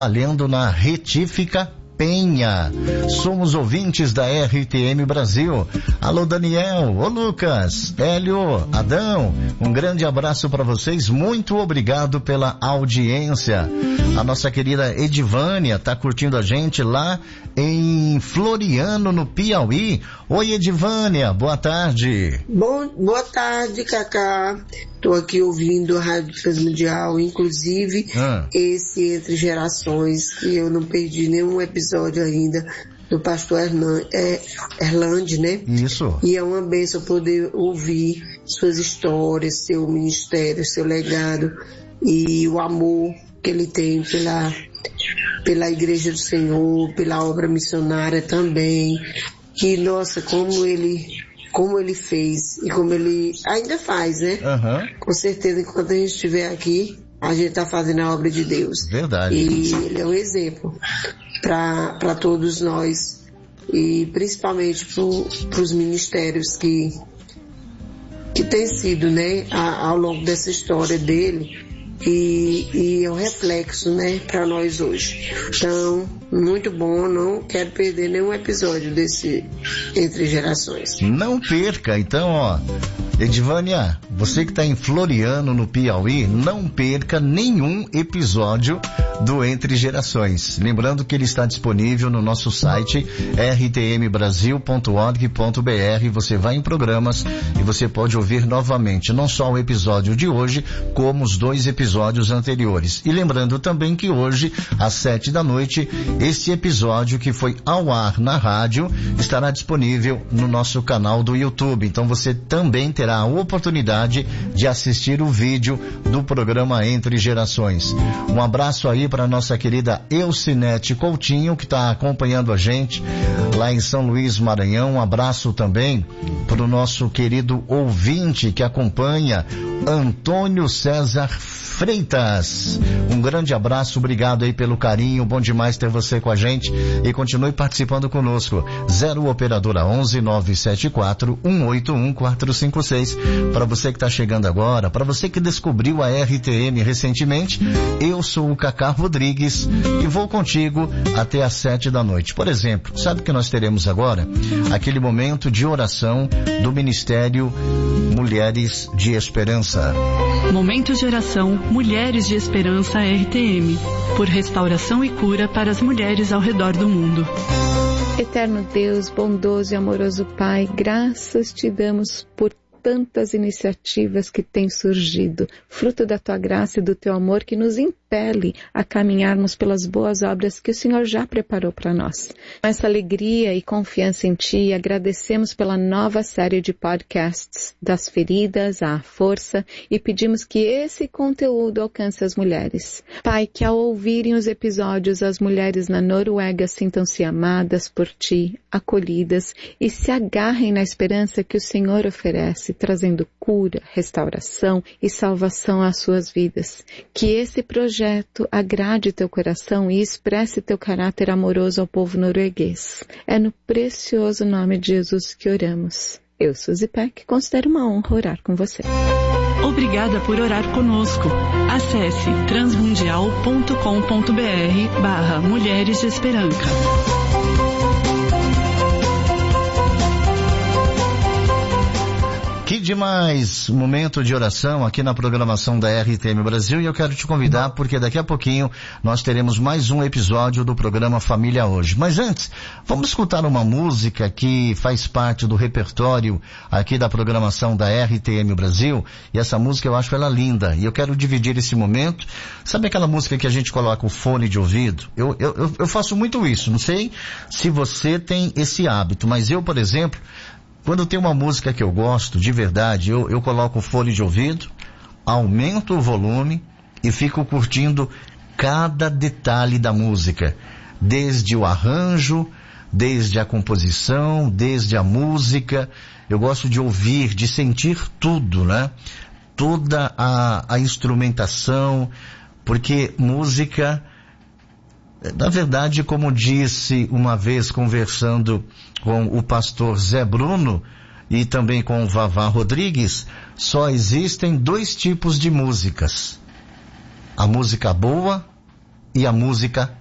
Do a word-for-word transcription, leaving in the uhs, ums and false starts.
Valendo na Retífica Penha. Somos ouvintes da R T M Brasil. Alô Daniel, ô Lucas, Hélio, Adão, um grande abraço para vocês, muito obrigado pela audiência. A nossa querida Edivânia tá curtindo a gente lá em Floriano, no Piauí. Oi Edivânia, boa tarde. Bom, boa tarde, Cacá. Estou aqui ouvindo a Rádio Transmundial, inclusive ah. esse Entre Gerações, que eu não perdi nenhum episódio ainda, do pastor Erlan, é, Erlande, né? Isso. E é uma bênção poder ouvir suas histórias, seu ministério, seu legado e o amor que ele tem pela, pela Igreja do Senhor, pela obra missionária também. Que, nossa, como ele... como ele fez e como ele ainda faz, né? Uhum. Com certeza, enquanto a gente estiver aqui, a gente está fazendo a obra de Deus. Verdade. E ele é um exemplo para todos nós e principalmente para os ministérios que, que tem sido, né, a, ao longo dessa história dele. E, e é um reflexo, né, para nós hoje. Então, muito bom, não quero perder nenhum episódio desse Entre Gerações. Não perca, então, ó, Edivânia, você que está em Floriano, no Piauí, não perca nenhum episódio do Entre Gerações. Lembrando que ele está disponível no nosso site r t m brasil ponto org ponto b r. Você vai em programas e você pode ouvir novamente, não só o episódio de hoje, como os dois episódios anteriores. E lembrando também que hoje, às sete da noite, esse episódio que foi ao ar na rádio estará disponível no nosso canal do YouTube. Então você também terá a oportunidade de assistir o vídeo do programa Entre Gerações. Um abraço aí para nossa querida Elcinete Coutinho, que está acompanhando a gente lá em São Luís, Maranhão. Um abraço também para o nosso querido ouvinte que acompanha, Antônio César Freitas. Um grande abraço, obrigado aí pelo carinho, bom demais ter você com a gente e continue participando conosco. Zero operadora onze nove sete quatro um oito um quatro cinco seis. Para você que está chegando agora, para você que descobriu a R T M recentemente, eu sou o Cacá Rodrigues e vou contigo até às sete da noite. Por exemplo, sabe que nós teremos agora? Aquele momento de oração do Ministério Mulheres de Esperança. Momento de oração Mulheres de Esperança R T M, por restauração e cura para as mulheres ao redor do mundo. Eterno Deus, bondoso e amoroso Pai, graças te damos por tantas iniciativas que têm surgido, fruto da tua graça e do teu amor que nos impele a caminharmos pelas boas obras que o Senhor já preparou para nós. Com essa alegria e confiança em ti, agradecemos pela nova série de podcasts, das feridas à força, e pedimos que esse conteúdo alcance as mulheres. Pai, que ao ouvirem os episódios, as mulheres na Noruega sintam-se amadas por ti, acolhidas e se agarrem na esperança que o Senhor oferece, trazendo cura, restauração e salvação às suas vidas. Que esse projeto agrade teu coração e expresse teu caráter amoroso ao povo norueguês. É no precioso nome de Jesus que oramos. Eu, Suzy Peck, considero uma honra orar com você. Obrigada por orar conosco. Acesse transmundial ponto com ponto b r barra Mulheres de Esperança. Que demais momento de oração aqui na programação da R T M Brasil, e eu quero te convidar porque daqui a pouquinho nós teremos mais um episódio do programa Família Hoje. Mas antes, vamos escutar uma música que faz parte do repertório aqui da programação da R T M Brasil, e essa música eu acho ela linda, e eu quero dividir esse momento. Sabe aquela música que a gente coloca o fone de ouvido? Eu, eu, eu faço muito isso, não sei se você tem esse hábito, mas eu, por exemplo, quando tem uma música que eu gosto, de verdade, eu, eu coloco o fone de ouvido, aumento o volume e fico curtindo cada detalhe da música. Desde o arranjo, desde a composição, desde a música. Eu gosto de ouvir, de sentir tudo, né? Toda a, a instrumentação, porque música... Na verdade, como disse uma vez conversando com o pastor Zé Bruno e também com o Vavá Rodrigues, só existem dois tipos de músicas. A música boa e a música